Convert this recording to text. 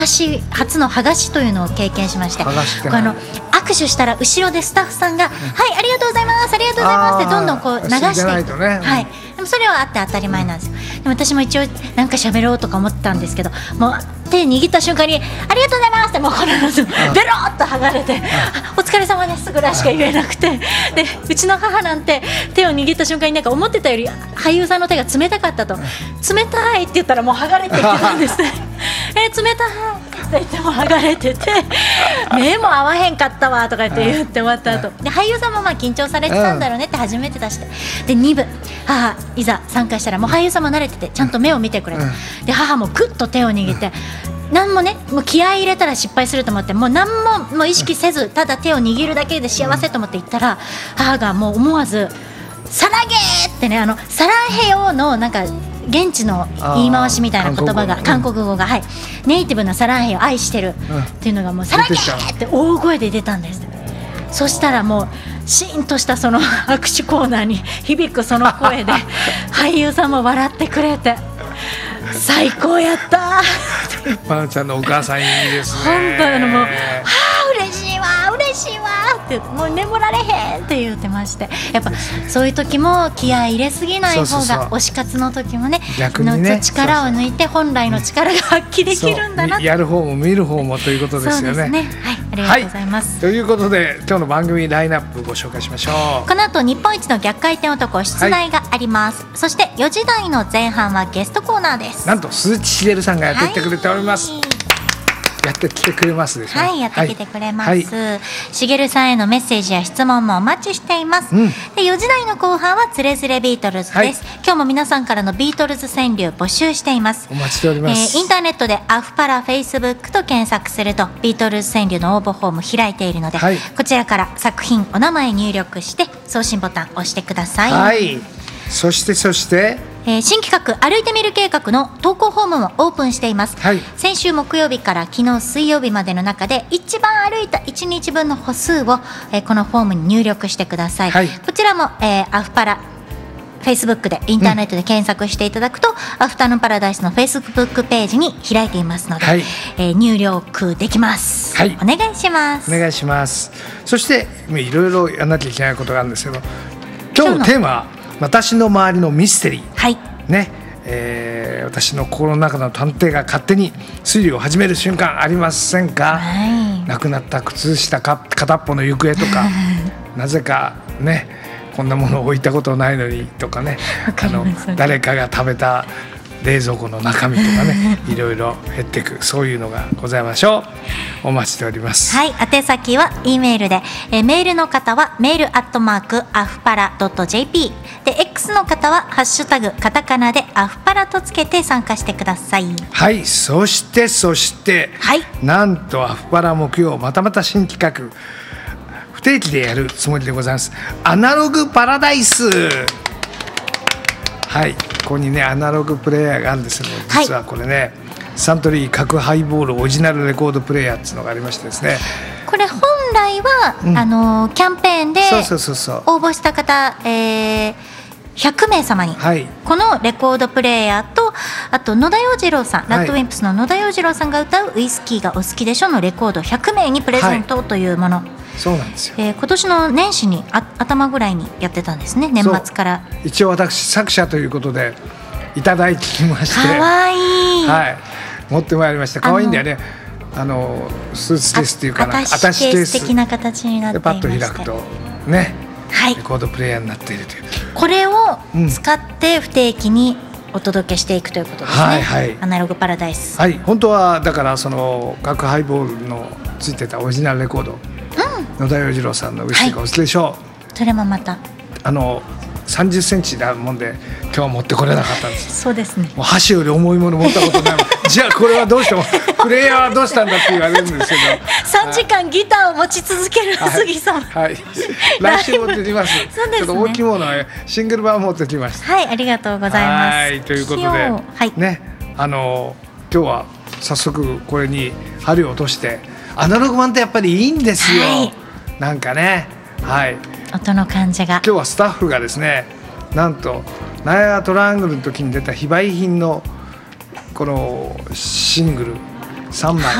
私初の剥がしというのを経験しまして、握手したら後ろでスタッフさんが、はいありがとうございますありがとうございますってどんどんこう流していく、はい、でもそれはあって当たり前なんですよ。でも私も一応なんか喋ろうとか思ってたんですけど、もう手握った瞬間にありがとうございますってもうこのベロッと剥がれて、お疲れ様ですぐらいしか言えなくて、でうちの母なんて手を握った瞬間になんか思ってたより俳優さんの手が冷たかったと、冷たいって言ったらもう剥がれていってたんですね冷たいって言っても剥がれてて目も合わへんかったわとかって言って終わった後で、俳優さんもまあ緊張されてたんだろうねって初めて出して、で2部母いざ参加したらもう俳優さんも慣れててちゃんと目を見てくれた、で母もグッと手を握って何もね、もう気合い入れたら失敗すると思ってもう何も意識せずただ手を握るだけで幸せと思って言ったら、母がもう思わずサラゲーってね、サランヘヨのなんか現地の言い回しみたいな言葉が韓国語が、はい、ネイティブなサランヘヨ愛してるっていうのがもうサラゲーって大声で出たんです。そしたらもうシーンとしたその握手コーナーに響くその声で俳優さんも笑ってくれて最高やったまなちゃんのお母さんいいですね。 本当もう嬉しいわ嬉しいわってもう眠られへんって言ってまして、やっぱそういう時も気合い入れすぎない方が推し活の時もね、 逆にね力を抜いて本来の力が発揮できるんだな、 やる方も見る方もということですよね。 そうですね、はい、ありがとうございます、 ということで今日の番組ラインナップご紹介しましょう。 この後日本一の逆回転男出題があります、そして4時台の前半はゲストコーナーです。 なんと鈴木しげるさんがやってきてくれております、やってきてくれますでしょう、 はい、やってきてくれます、しげるさんへのメッセージや質問もお待ちしています、で4時台の後半はつれづれビートルズです、今日も皆さんからのビートルズ川柳募集しています。 お待ちしております、 インターネットでアフパラフェイスブックと検索するとビートルズ川柳の応募フォーム開いているので、こちらから作品お名前入力して送信ボタン押してください。 はい、そして新企画歩いてみる計画の投稿フォームもオープンしています、先週木曜日から昨日水曜日までの中で一番歩いた1日分の歩数を、このフォームに入力してください、こちらも、アフパラフェイスブックでインターネットで検索していただくと、アフタヌーンパラダイスのフェイスブックページに開いていますので、入力できます、お願いします。 お願いします。そしていろいろやらなきゃいけないことがあるんですけど、今日のテーマは私の周りのミステリー、ね、私の心の中の探偵が勝手に推理を始める瞬間ありませんか、なくなった靴下片っぽの行方とかなぜかねこんなものを置いたことないのにとかね、誰かが食べた冷蔵庫の中身とかねいろいろ減っていく、そういうのがございましょう。お待ちしております。 はい、宛先は E メールで、メールの方はメールアフパラ .jp で、 X の方はハッシュタグカタカナでアフパラとつけて参加してください。 はい、そして、なんとアフパラ木曜また新企画不定期でやるつもりでございます。アナログパラダイス、はい、ここにねアナログプレイヤーがあるんですけど、実はこれね、サントリー角ハイボールオリジナルレコードプレイヤーっていうのがありましてですね、 これ本来は、キャンペーンで応募した方、100名様に、このレコードプレイヤーと、あと野田洋次郎さん、ラッドウィンプスの野田洋次郎さんが歌うウイスキーがお好きでしょのレコード100名にプレゼントというもの、 そうなんですよ、 今年の年始に頭ぐらいにやってたんですね、年末から。 一応私作者ということでいただいてきまして、 かわいい、 持ってまいりました。かわいいんだよね、スーツケースっていうかな、アタッシュケース的な形になっていまして、 パッと開くとね、レコードプレイヤーになっているという、 これを使って不定期にお届けしていくということですね、アナログパラダイス。 本当はだからその角ハイボールのついてたオリジナルレコード、野田洋次郎さんのウイスキーがお好きでしょう、 それもまた 30センチなもんで今日は持ってこれなかったんです。 そうですね、 もう箸より重いもの持ったことないじゃあこれはどうしてもプレイヤーはどうしたんだって言われるんですけど 3時間ギターを持ち続ける杉さん、 来週持ってきます。ちょっと大きいものはシングル版持ってきました。 ありがとうございます。 ということで、ね、今日は早速これに針を落として、アナログ版ってやっぱりいいんですよ、なんかね、 音の感じが。 今日はスタッフがですね、なんとナイアガラトライアングルの時に出た非売品のこのシングル 3枚